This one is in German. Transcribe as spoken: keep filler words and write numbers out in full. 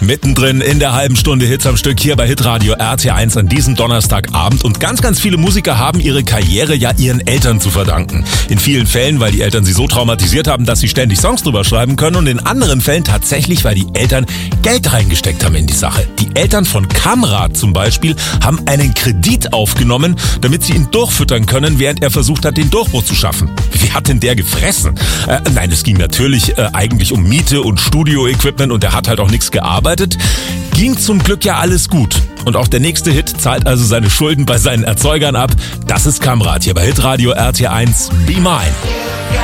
Mittendrin in der halben Stunde Hits am Stück hier bei Hitradio R T eins an diesem Donnerstagabend. Und ganz, ganz viele Musiker haben ihre Karriere ja ihren Eltern zu verdanken. In vielen Fällen, weil die Eltern sie so traumatisiert haben, dass sie ständig Songs drüber schreiben können. Und in anderen Fällen tatsächlich, weil die Eltern Geld reingesteckt haben in die Sache. Die Eltern von Kamrat zum Beispiel haben einen Kredit aufgenommen, damit sie ihn durchfüttern können, während er versucht hat, den Durchbruch zu schaffen. Wie hat denn der gefressen? Äh, nein, es ging natürlich äh, eigentlich um Miete und Studio-Equipment und er hat halt auch nichts gearbeitet. Ging zum Glück ja alles gut. Und auch der nächste Hit zahlt also seine Schulden bei seinen Erzeugern ab. Das ist Kamrat hier bei Hitradio R T eins. Be Mine.